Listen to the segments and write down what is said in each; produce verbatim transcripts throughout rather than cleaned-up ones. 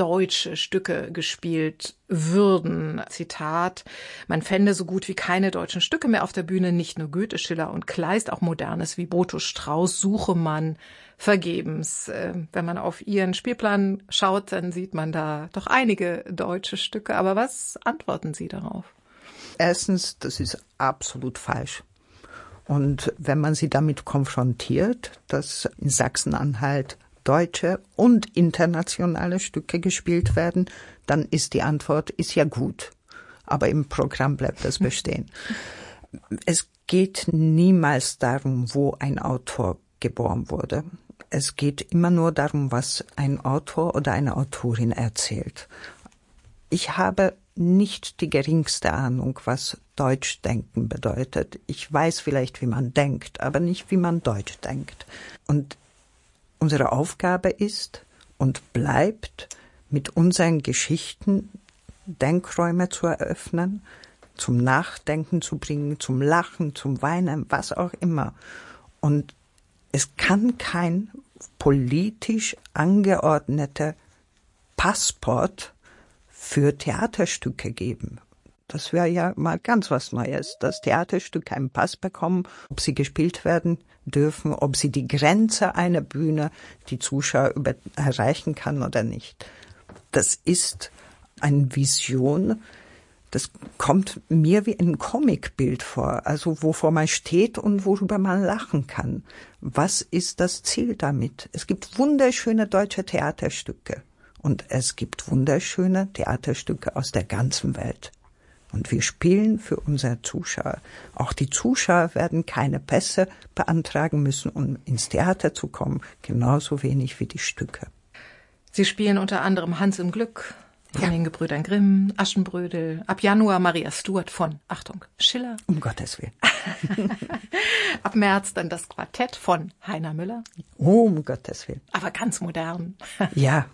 deutsche Stücke gespielt würden. Zitat: Man fände so gut wie keine deutschen Stücke mehr auf der Bühne, nicht nur Goethe, Schiller und Kleist, auch Modernes wie Boto, Strauss suche man vergebens. Wenn man auf Ihren Spielplan schaut, dann sieht man da doch einige deutsche Stücke. Aber was antworten Sie darauf? Erstens, das ist absolut falsch. Und wenn man sie damit konfrontiert, dass in Sachsen-Anhalt deutsche und internationale Stücke gespielt werden, dann ist die Antwort, ist ja gut. Aber im Programm bleibt das bestehen. Es geht niemals darum, wo ein Autor geboren wurde. Es geht immer nur darum, was ein Autor oder eine Autorin erzählt. Ich habe nicht die geringste Ahnung, was Deutschdenken bedeutet. Ich weiß vielleicht, wie man denkt, aber nicht, wie man Deutsch denkt. Und unsere Aufgabe ist und bleibt, mit unseren Geschichten Denkräume zu eröffnen, zum Nachdenken zu bringen, zum Lachen, zum Weinen, was auch immer. Und es kann kein politisch angeordneter Passport für Theaterstücke geben. Das wäre ja mal ganz was Neues, dass Theaterstücke einen Pass bekommen, ob sie gespielt werden dürfen, ob sie die Grenze einer Bühne, die Zuschauer über erreichen kann oder nicht. Das ist eine Vision, das kommt mir wie ein Comicbild vor, also wovor man steht und worüber man lachen kann. Was ist das Ziel damit? Es gibt wunderschöne deutsche Theaterstücke und es gibt wunderschöne Theaterstücke aus der ganzen Welt. Und wir spielen für unsere Zuschauer. Auch die Zuschauer werden keine Pässe beantragen müssen, um ins Theater zu kommen, genauso wenig wie die Stücke. Sie spielen unter anderem Hans im Glück von ja. den Gebrüdern Grimm, Aschenbrödel, ab Januar Maria Stuart von, Achtung, Schiller. Um Gottes Willen. Ab März dann das Quartett von Heiner Müller. Oh, um Gottes Willen. Aber ganz modern. Ja,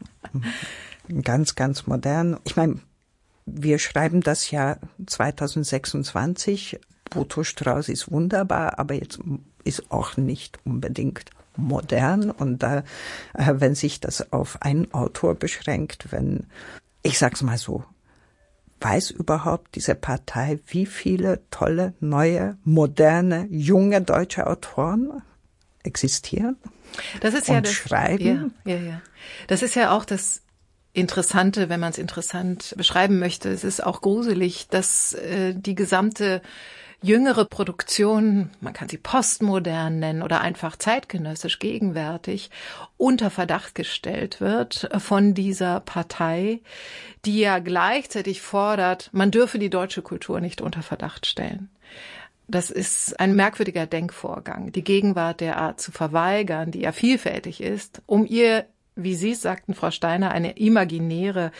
ganz, ganz modern. Ich meine, wir schreiben das Jahr zwanzig sechsundzwanzig. Boto Strauss ist wunderbar, aber jetzt ist auch nicht unbedingt modern. Und da, wenn sich das auf einen Autor beschränkt, wenn, ich sag's mal so, weiß überhaupt diese Partei, wie viele tolle, neue, moderne, junge deutsche Autoren existieren? Das ist und ja das, schreiben? Ja, ja, ja. Das ist ja auch das Interessante, wenn man es interessant beschreiben möchte. Es ist auch gruselig, dass äh, die gesamte jüngere Produktion, man kann sie postmodern nennen oder einfach zeitgenössisch gegenwärtig, unter Verdacht gestellt wird von dieser Partei, die ja gleichzeitig fordert, man dürfe die deutsche Kultur nicht unter Verdacht stellen. Das ist ein merkwürdiger Denkvorgang, die Gegenwart derart zu verweigern, die ja vielfältig ist, um ihr, wie Sie es sagten, Frau Steiner, eine imaginäre,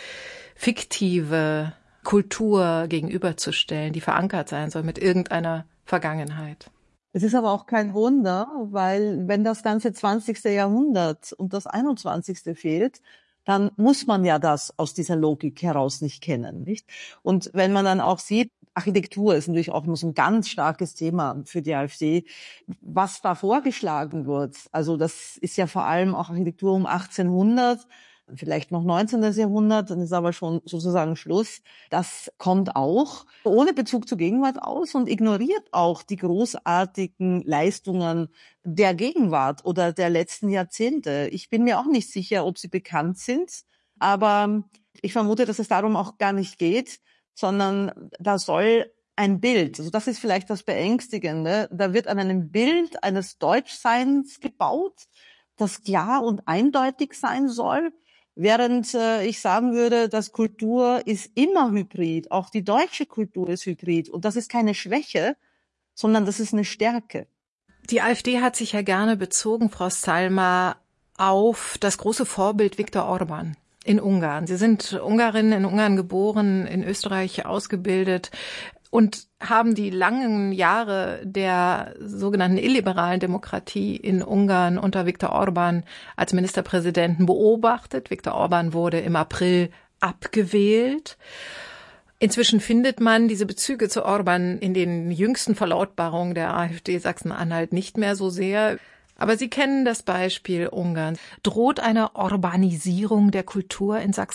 fiktive Kultur gegenüberzustellen, die verankert sein soll mit irgendeiner Vergangenheit. Es ist aber auch kein Wunder, weil wenn das ganze zwanzigste Jahrhundert und das einundzwanzigste fehlt, dann muss man ja das aus dieser Logik heraus nicht kennen, nicht? Und wenn man dann auch sieht, Architektur ist natürlich auch immer so ein ganz starkes Thema für die AfD, was da vorgeschlagen wird. Also das ist ja vor allem auch Architektur um achtzehnhundert, vielleicht noch neunzehnten Jahrhundert, dann ist aber schon sozusagen Schluss. Das kommt auch ohne Bezug zur Gegenwart aus und ignoriert auch die großartigen Leistungen der Gegenwart oder der letzten Jahrzehnte. Ich bin mir auch nicht sicher, ob sie bekannt sind, aber ich vermute, dass es darum auch gar nicht geht, sondern da soll ein Bild, also das ist vielleicht das Beängstigende, da wird an einem Bild eines Deutschseins gebaut, das klar und eindeutig sein soll, während äh, ich sagen würde, dass Kultur ist immer hybrid, auch die deutsche Kultur ist hybrid und das ist keine Schwäche, sondern das ist eine Stärke. Die AfD hat sich ja gerne bezogen, Frau Salma, auf das große Vorbild Viktor Orban in Ungarn. Sie sind Ungarin, in Ungarn geboren, in Österreich ausgebildet und haben die langen Jahre der sogenannten illiberalen Demokratie in Ungarn unter Viktor Orban als Ministerpräsidenten beobachtet. Viktor Orban wurde im April abgewählt. Inzwischen findet man diese Bezüge zu Orban in den jüngsten Verlautbarungen der AfD Sachsen-Anhalt nicht mehr so sehr. Aber Sie kennen das Beispiel Ungarns. Droht eine Urbanisierung der Kultur in Sachsen?